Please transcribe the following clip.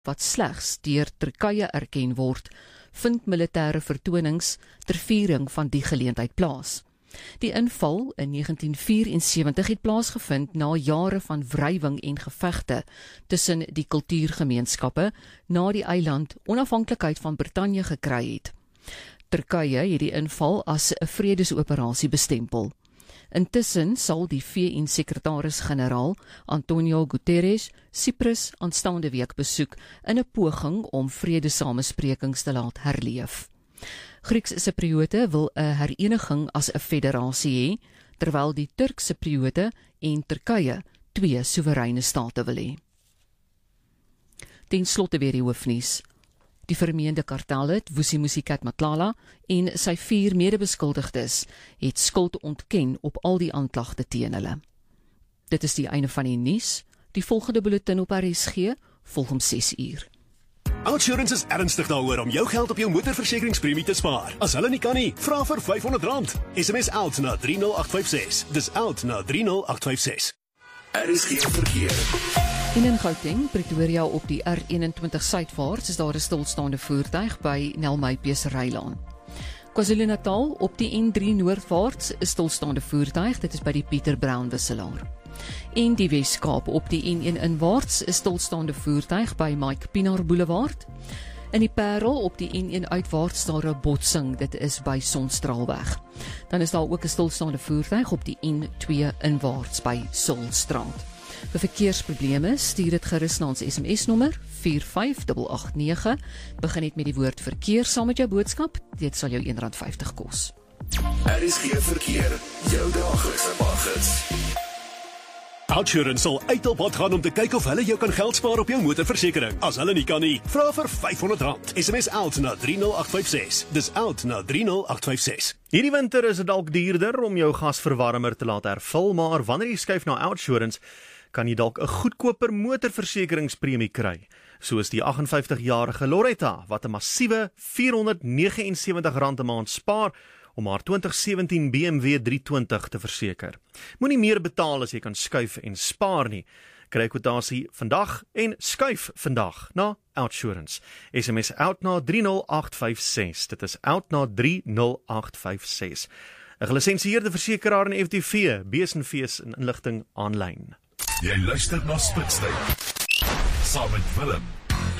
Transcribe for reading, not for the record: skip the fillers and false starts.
wat slegs deur Turkye erken word, vind militêre vertonings ter viering van die geleentheid plaas. Die inval in 1974 het plaasgevind na jare van wrywing en gevegte tussen die kultuurgemeenskappe na die eiland onafhanklikheid van Brittanje gekry het. Turkye het die inval as 'n vredesoperasie bestempel. Intussen sal die VN-sekretaris-generaal Antonio Guterres Cyprus aanstaande week besoek in 'n poging om vredesamesprekings te laat herleef. Grieks-Sipriote wil 'n hereniging as 'n federasie hê, terwyl die Turk-Sipriote en Turkye twee soewereine state wil hê. Ten slotte weer die hoofnuus. Die vermeende kartellid Vusi Musikat Matlala en sy 4 medebeskuldigdes het skuld ontken op al die aanklagte teen hulle. Dit is die einde van die nuus. Die volgende bulletin op RSG volg om 6 uur. OUTsurance is ernstig daaroor om jou geld op jou motorversekeringspremie te spaar. As hulle nie kan nie, vra vir R500. SMS OUT na 30856. Dis OUT na 30856. RSG verkeer. En in Gauteng, Pretoria op die R21 suidwaarts is daar 'n stilstaande voertuig by Nelmy Peserylaan. KwaZulu-Natal op die N3 noordwaarts is stilstaande voertuig, dit is by die Pieter Brown wisselaar. En die Wes-Kaap op die N1 inwaarts is stilstaande voertuig by Mike Pinaar Boulevard. In die Parel op die N1 uitwaarts daar 'n botsing, dit is by Sonstraalweg. Dan is daar ook 'n stilstaande voertuig op die N2 inwaarts by Sulstraat. Vir verkeersprobleme stuur dit gerus na ons SMS-nommer 45889. Begin net met die woord verkeer saam met jou boodskap. Dit sal jou R1.50 kos. RSG verkeer, jou daaglikse paggids. OUTsurance sal uit op pad gaan om te kyk of hulle jou kan geld spaar op jou motorversekering. As hulle nie kan nie, vra vir R500. SMS OUT na 30856. Dis OUT na 30856. Hierdie winter is dit dalk duurder om jou gasverwarmer te laat hervul, maar wanneer jy skuif na OUTsurance, kan jy dalk 'n goedkoper motorversekeringspremie kry, soos die 58-jarige Loretta wat 'n massiewe R479 'n maand spaar om haar 2017 BMW 320 te verseker. Moenie meer betaal as jy kan skuif en spaar nie. Kry kwotasie vandag en skuif vandag na OUTsurance. SMS OUT na 30856. Dit is OUT na 30856. 'n gelisensieerde versekeraar in FTV, besenfees en inligting aanlyn. Jy luister na Spitstyd saam met Willem